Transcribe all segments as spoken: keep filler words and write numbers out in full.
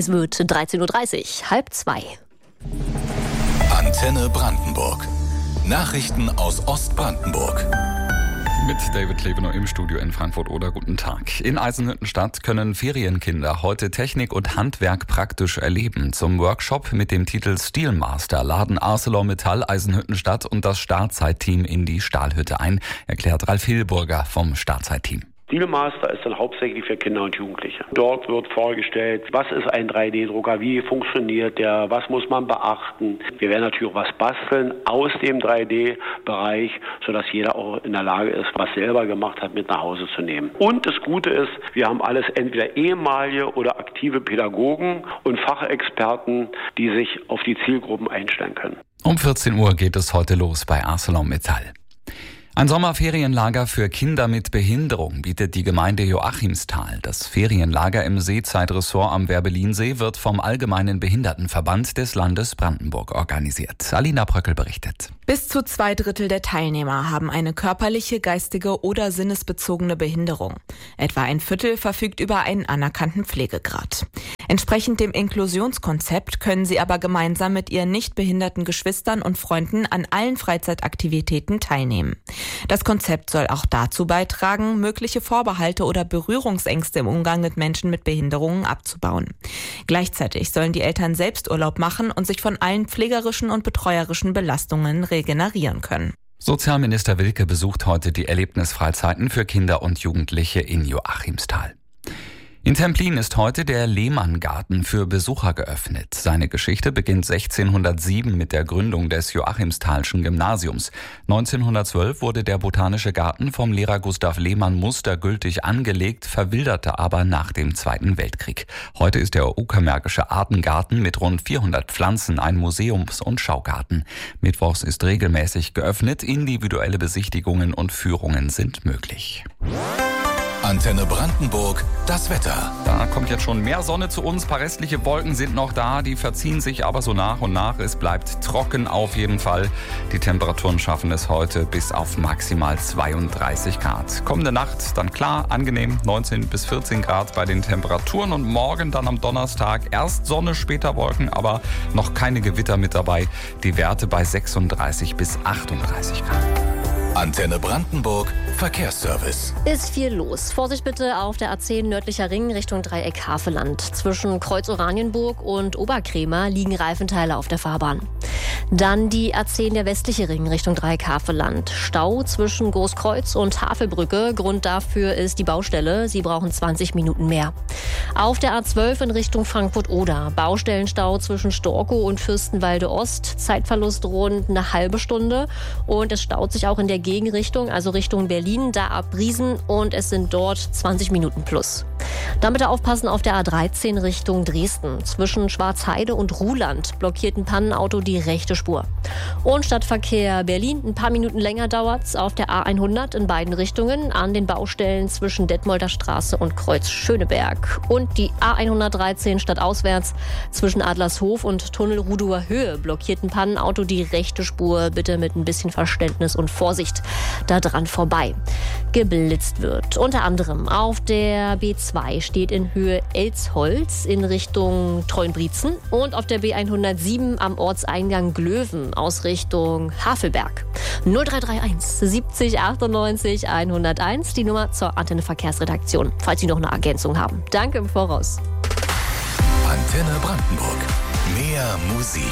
Es wird dreizehn Uhr dreißig, halb zwei. Antenne Brandenburg. Nachrichten aus Ostbrandenburg. Mit David Lebener im Studio in Frankfurt-Oder. Guten Tag. In Eisenhüttenstadt können Ferienkinder heute Technik und Handwerk praktisch erleben. Zum Workshop mit dem Titel Steelmaster laden ArcelorMittal Eisenhüttenstadt und das Stahrzeit-Team in die Stahlhütte ein, erklärt Ralf Hilburger vom Stahrzeit-Team. Steelmaster ist dann hauptsächlich für Kinder und Jugendliche. Dort wird vorgestellt, was ist ein drei D Drucker, wie funktioniert der, was muss man beachten. Wir werden natürlich auch was basteln aus dem drei D Bereich, sodass jeder auch in der Lage ist, was selber gemacht hat, mit nach Hause zu nehmen. Und das Gute ist, wir haben alles entweder ehemalige oder aktive Pädagogen und Fachexperten, die sich auf die Zielgruppen einstellen können. Um vierzehn Uhr geht es heute los bei ArcelorMittal. Ein Sommerferienlager für Kinder mit Behinderung bietet die Gemeinde Joachimsthal. Das Ferienlager im Seezeitressort am Werbellinsee wird vom Allgemeinen Behindertenverband des Landes Brandenburg organisiert. Alina Bröckel berichtet. Bis zu zwei Drittel der Teilnehmer haben eine körperliche, geistige oder sinnesbezogene Behinderung. Etwa ein Viertel verfügt über einen anerkannten Pflegegrad. Entsprechend dem Inklusionskonzept können sie aber gemeinsam mit ihren nicht behinderten Geschwistern und Freunden an allen Freizeitaktivitäten teilnehmen. Das Konzept soll auch dazu beitragen, mögliche Vorbehalte oder Berührungsängste im Umgang mit Menschen mit Behinderungen abzubauen. Gleichzeitig sollen die Eltern selbst Urlaub machen und sich von allen pflegerischen und betreuerischen Belastungen regenerieren können. Sozialminister Wilke besucht heute die Erlebnisfreizeiten für Kinder und Jugendliche in Joachimsthal. In Templin ist heute der Lehmann-Garten für Besucher geöffnet. Seine Geschichte beginnt sechzehnhundertsieben mit der Gründung des Joachimsthalschen Gymnasiums. neunzehnhundertzwölf wurde der Botanische Garten vom Lehrer Gustav Lehmann mustergültig angelegt, verwilderte aber nach dem Zweiten Weltkrieg. Heute ist der Uckermärkische Artengarten mit rund vierhundert Pflanzen ein Museums- und Schaugarten. Mittwochs ist regelmäßig geöffnet, individuelle Besichtigungen und Führungen sind möglich. Antenne Brandenburg, das Wetter. Da kommt jetzt schon mehr Sonne zu uns. Ein paar restliche Wolken sind noch da, die verziehen sich aber so nach und nach. Es bleibt trocken auf jeden Fall. Die Temperaturen schaffen es heute bis auf maximal zweiunddreißig Grad. Kommende Nacht dann klar, angenehm, neunzehn bis vierzehn Grad bei den Temperaturen. Und morgen dann am Donnerstag erst Sonne, später Wolken, aber noch keine Gewitter mit dabei. Die Werte bei sechsunddreißig bis achtunddreißig Grad. Antenne Brandenburg, Verkehrsservice. Ist viel los. Vorsicht bitte auf der A zehn nördlicher Ring Richtung Dreieck Havelland. Zwischen Kreuz Oranienburg und Oberkrämer liegen Reifenteile auf der Fahrbahn. Dann die A zehn der westliche Ring Richtung Dreieck Havelland. Stau zwischen Großkreuz und Havelbrücke. Grund dafür ist die Baustelle. Sie brauchen zwanzig Minuten mehr. Auf der A zwölf in Richtung Frankfurt-Oder. Baustellenstau zwischen Storkow und Fürstenwalde Ost. Zeitverlust rund eine halbe Stunde. Und es staut sich auch in der Gegenrichtung, also Richtung Berlin, da ab Briesen, und es sind dort zwanzig Minuten plus. Dann bitte aufpassen auf der A dreizehn Richtung Dresden. Zwischen Schwarzheide und Ruhland blockiert ein Pannenauto die rechte Spur. Und Stadtverkehr Berlin, ein paar Minuten länger dauert's auf der A hundert in beiden Richtungen an den Baustellen zwischen Detmolder Straße und Kreuz Schöneberg. Und die A hundertdreizehn stadtauswärts zwischen Adlershof und Tunnel Rudower Höhe blockiert ein Pannenauto die rechte Spur. Bitte mit ein bisschen Verständnis und Vorsicht da dran vorbei. Geblitzt wird unter anderem auf der B zwei steht in Höhe Elzholz in Richtung Treuenbrietzen und auf der B hundertsieben am Ortseingang Glöwen aus Richtung Havelberg. null drei drei eins siebzig achtundneunzig hunderteins, die Nummer zur Antenne Verkehrsredaktion, falls Sie noch eine Ergänzung haben. Danke im Voraus. Antenne Brandenburg. Mehr Musik.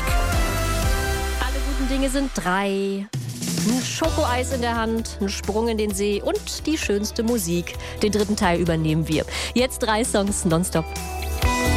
Alle guten Dinge sind drei. Ein Schokoeis in der Hand, ein Sprung in den See und die schönste Musik. Den dritten Teil übernehmen wir. Jetzt drei Songs nonstop.